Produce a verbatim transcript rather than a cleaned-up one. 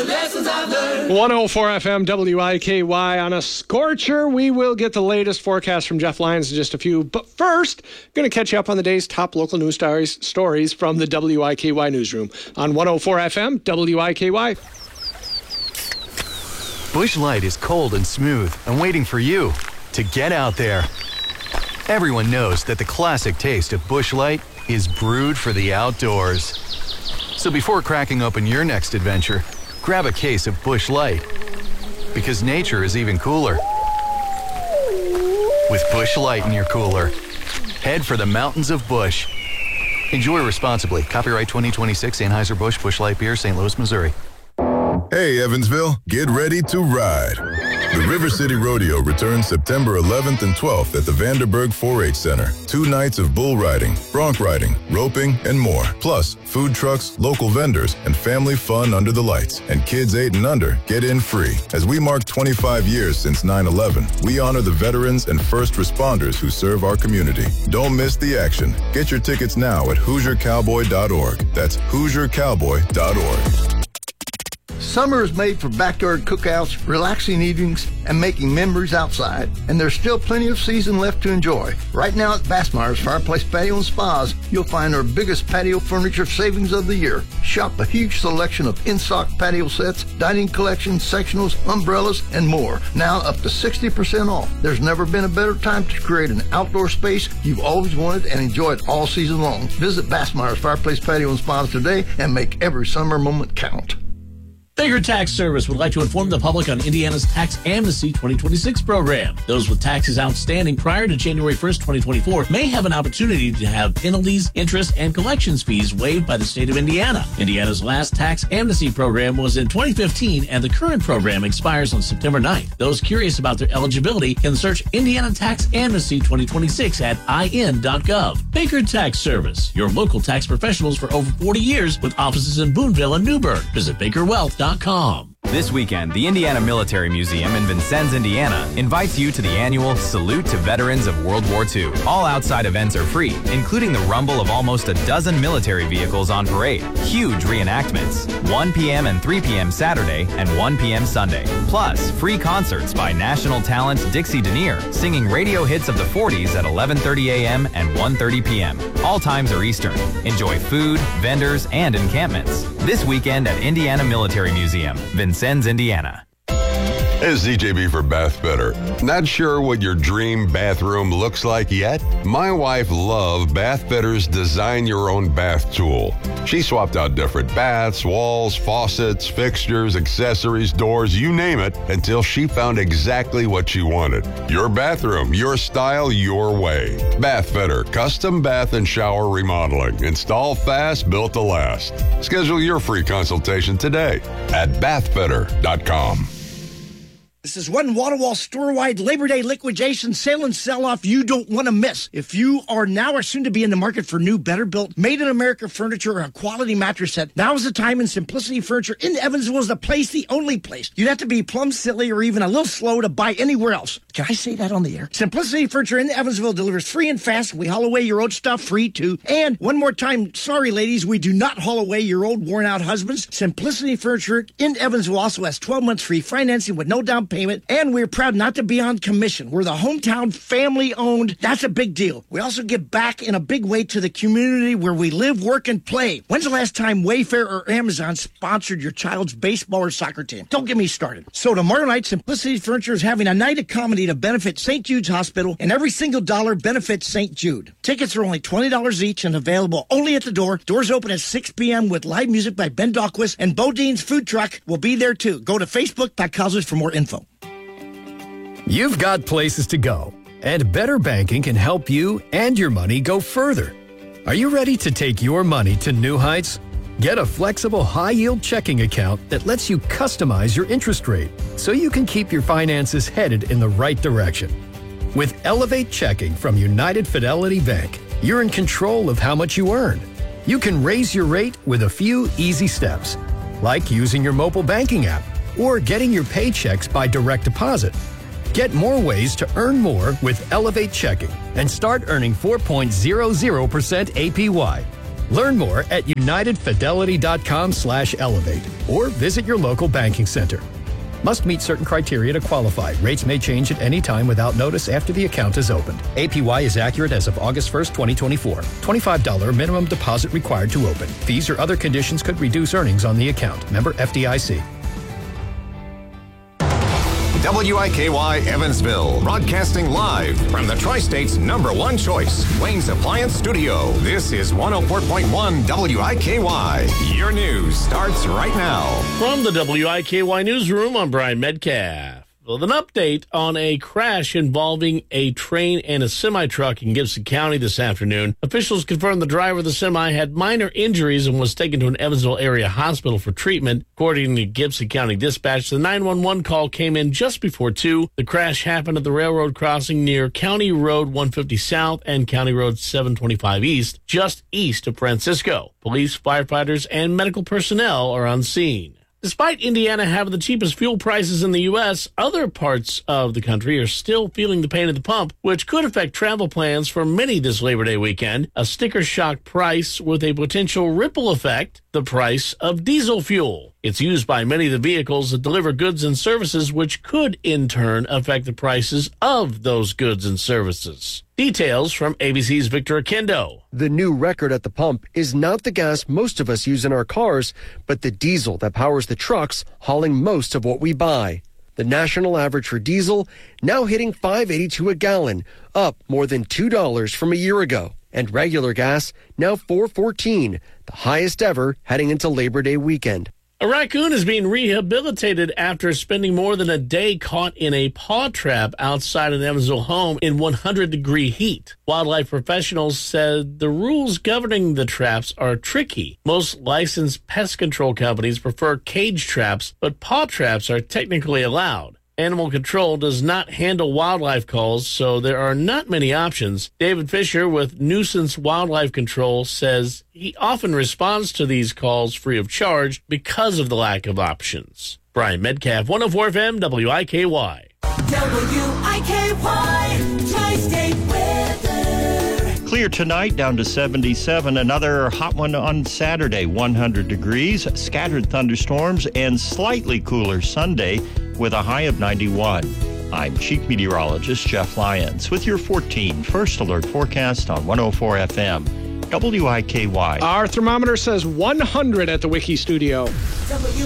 the lessons I've learned. one oh four F M W I K Y on a scorcher. We will get the latest forecast from Jeff Lyons in just a few. But first, going to catch you up on the day's top local news stories, stories from the W I K Y newsroom on one oh four F M W I K Y. Busch Light is cold and smooth and waiting for you to get out there. Everyone knows that the classic taste of Busch Light is brewed for the outdoors. So before cracking open your next adventure, grab a case of Busch Light. Because nature is even cooler with Busch Light in your cooler. Head for the mountains of Busch. Enjoy responsibly. Copyright twenty twenty-six Anheuser-Busch Busch Light Beer, Saint Louis, Missouri. Hey, Evansville, get ready to ride. The River City Rodeo returns September eleventh and twelfth at the Vanderburg four H Center. Two nights of bull riding, bronc riding, roping, and more. Plus, food trucks, local vendors, and family fun under the lights. And kids eight and under get in free. As we mark twenty-five years since nine eleven, we honor the veterans and first responders who serve our community. Don't miss the action. Get your tickets now at Hoosier Cowboy dot org. That's Hoosier Cowboy dot org. Summer is made for backyard cookouts, relaxing evenings, and making memories outside. And there's still plenty of season left to enjoy. Right now at Bassmeyer's Fireplace Patio and Spas, you'll find our biggest patio furniture savings of the year. Shop a huge selection of in-stock patio sets, dining collections, sectionals, umbrellas, and more. Now up to sixty percent off. There's never been a better time to create an outdoor space you've always wanted and enjoy it all season long. Visit Bassmeyer's Fireplace Patio and Spas today and make every summer moment count. Baker Tax Service would like to inform the public on Indiana's Tax Amnesty twenty twenty-six program. Those with taxes outstanding prior to January first, twenty twenty-four may have an opportunity to have penalties, interest, and collections fees waived by the state of Indiana. Indiana's last Tax Amnesty program was in twenty fifteen, and the current program expires on September ninth. Those curious about their eligibility can search Indiana Tax Amnesty twenty twenty-six at I N dot gov. Baker Tax Service, your local tax professionals for over forty years with offices in Boonville and Newburgh. Visit baker wealth dot com. This weekend, the Indiana Military Museum in Vincennes, Indiana, invites you to the annual Salute to Veterans of World War Two. All outside events are free, including the rumble of almost a dozen military vehicles on parade, huge reenactments, one p.m. and three p.m. Saturday and one p.m. Sunday. Plus, free concerts by national talent Dixie Denier, singing radio hits of the forties at eleven thirty a.m. and one thirty p.m. All times are Eastern. Enjoy food, vendors, and encampments. This weekend at Indiana Military Museum, Vincennes, Indiana. It's D J B for Bath Better. Not sure what your dream bathroom looks like yet? My wife loved Bath Better's Design Your Own Bath tool. She swapped out different baths, walls, faucets, fixtures, accessories, doors, you name it, until she found exactly what she wanted. Your bathroom, your style, your way. Bath Better, custom bath and shower remodeling. Install fast, built to last. Schedule your free consultation today at bath better dot com. This is one wall-to-wall store-wide Labor Day liquidation sale and sell-off you don't want to miss. If you are now or soon to be in the market for new, better-built, made-in-America furniture or a quality mattress set, now is the time, and Simplicity Furniture in Evansville is the place, the only place. You'd have to be plumb silly or even a little slow to buy anywhere else. Can I say that on the air? Simplicity Furniture in Evansville delivers free and fast. We haul away your old stuff free, too. And one more time, sorry, ladies, we do not haul away your old, worn-out husbands. Simplicity Furniture in Evansville also has twelve months free financing with no down payment, and we're proud not to be on commission. We're the hometown family-owned. That's a big deal. We also give back in a big way to the community where we live, work, and play. When's the last time Wayfair or Amazon sponsored your child's baseball or soccer team? Don't get me started. So tomorrow night, Simplicity Furniture is having a night of comedy to benefit Saint Jude's Hospital, and every single dollar benefits Saint Jude. Tickets are only twenty dollars each and available only at the door. Doors open at six p.m. with live music by Ben Dahlquist, and Bodine's food truck will be there too. Go to facebook dot com for more info. You've got places to go, and Better Banking can help you and your money go further. Are you ready to take your money to new heights? Get a flexible, high-yield checking account that lets you customize your interest rate so you can keep your finances headed in the right direction. With Elevate Checking from United Fidelity Bank, you're in control of how much you earn. You can raise your rate with a few easy steps, like using your mobile banking app or getting your paychecks by direct deposit. Get more ways to earn more with Elevate Checking and start earning four point zero zero percent A P Y. Learn more at united fidelity dot com slash elevate. or visit your local banking center. Must meet certain criteria to qualify. Rates may change at any time without notice after the account is opened. A P Y is accurate as of August first, twenty twenty-four. twenty-five dollars minimum deposit required to open. Fees or other conditions could reduce earnings on the account. Member F D I C. W I K Y Evansville, broadcasting live from the Tri-State's number one choice, Wayne's Appliance Studio. This is one oh four point one W I K Y. Your news starts right now. From the W I K Y Newsroom, I'm Brian Metcalf. With an update on a crash involving a train and a semi-truck in Gibson County this afternoon. Officials confirmed the driver of the semi had minor injuries and was taken to an Evansville area hospital for treatment. According to Gibson County Dispatch, the nine one one call came in just before two. The crash happened at the railroad crossing near County Road one fifty South and County Road seven twenty-five East, just east of Francisco. Police, firefighters, and medical personnel are on scene. Despite Indiana having the cheapest fuel prices in the U S, other parts of the country are still feeling the pain at the pump, which could affect travel plans for many this Labor Day weekend. A sticker shock price with a potential ripple effect, the price of diesel fuel. It's used by many of the vehicles that deliver goods and services, which could in turn affect the prices of those goods and services. Details from A B C's Victor Akendo. The new record at the pump is not the gas most of us use in our cars, but the diesel that powers the trucks hauling most of what we buy. The national average for diesel now hitting five eighty-two a gallon, up more than two dollars from a year ago. And regular gas now four fourteen, the highest ever heading into Labor Day weekend. A raccoon is being rehabilitated after spending more than a day caught in a paw trap outside an Evansville home in one hundred degree heat. Wildlife professionals said the rules governing the traps are tricky. Most licensed pest control companies prefer cage traps, but paw traps are technically allowed. Animal control does not handle wildlife calls, so there are not many options. David Fisher with Nuisance Wildlife Control says he often responds to these calls free of charge because of the lack of options. Brian Metcalf, one oh four F M, W I K Y. W I K Y, Tri-State weather. Clear tonight, down to seventy-seven. Another hot one on Saturday, one hundred degrees. Scattered thunderstorms and slightly cooler Sunday with a high of ninety-one. I'm Chief Meteorologist Jeff Lyons with your fourteen First Alert forecast on one oh four F M. W I K Y. Our thermometer says one hundred at the Wiki Studio.